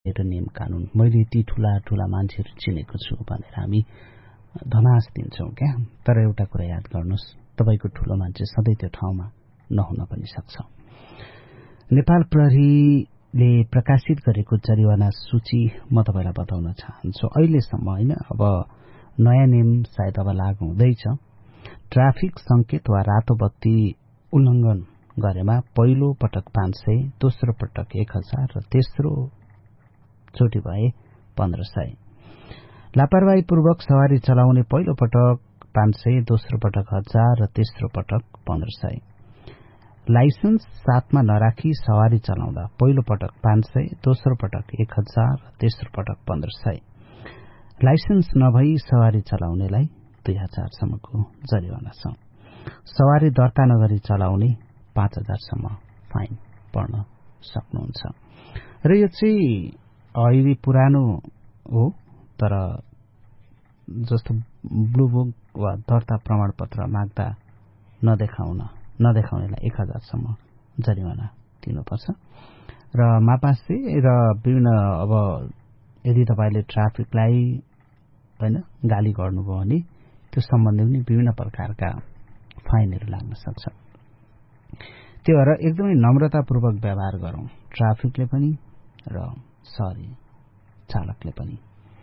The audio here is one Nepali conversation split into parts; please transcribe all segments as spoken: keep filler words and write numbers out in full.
र नियम कानून मैले यति ठूला ठूला मान्छेहरू चिनेको छु भनेर हामी धमास दिन्छौं क्या। तर एउटा कुरा याद गर्नुस्, तपाईको ठूलो मान्छे सधैँ त्यो ठाउँमा नहुन पनि सक्छ। नेपाल प्रहरीले प्रकाशित गरेको जरिवाना सूची म तपाईलाई बताउन चाहन्छु। अहिलेसम्म हैन, अब नयाँ नियम सायद अब लागू हुँदैछ। ट्राफिक संकेत वा रातो बत्ती उल्लंघन गरेमा पहिलो पटक पाँच सय, दोस्रो पटक एक हजार र तेस्रो चोटि भए पन्ध्र सय। लापरवाही पूर्वक सवारी चलाउने पहिलो पटक पाँच सय, दोस्रो पटक हजार र तेस्रो पटक पन्ध्र सय। लाइसेन्स साथमा नराखी सवारी चलाउँदा पहिलो पटक पाँच सय, दोस्रो पटक एक हजार र तेस्रो पटक पन्ध्र सय। लाइसेन्स नभई सवारी चलाउनेलाई दुई हजारसम्मको जरिवाना छ। सवारी दर्ता नगरी चलाउने पाँच हजारसम्म फाइन पर्न सक्नुहुन्छ। र यो चाहिँ अहिले पुरानो हो, तर जस्तो ब्लू बुक वा दर्ता प्रमाणपत्र माग्दा नदेखाउन नदेखाउनेलाई एक हजारसम्म जरिवाना दिनुपर्छ। र मापासे र विभिन्न अब यदि तपाईले ट्राफिकलाई हैन गाली गर्नुभयो भने त्यो सम्बन्धी पनि विभिन्न प्रकारका फाइनहरू लाग्न सक्छ। त्यो भएर एकदमै नम्रतापूर्वक व्यवहार गरौं, ट्राफिकले पनि र सरी चालकले पनि।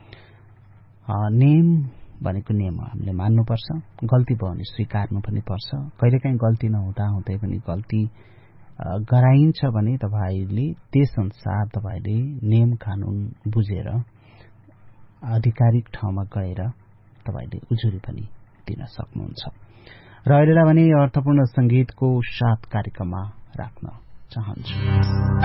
नियम भनेको नियम हो, हामीले मान्नुपर्छ। गल्ती भयो भने स्वीकार्नु पनि पर्छ। कहिलेकाहीँ गल्ती नहुँदा हुँदै पनि गल्ती गराइन्छ भने तपाईले त्यसअनुसार तपाईले नियम कानून बुझेर आधिकारिक ठाउँमा गएर तपाईले उजुरी पनि दिन सक्नुहुन्छ। र अहिलेलाई भने अर्थपूर्ण संगीतको साथ कार्यक्रममा राख्न चाहन्छु।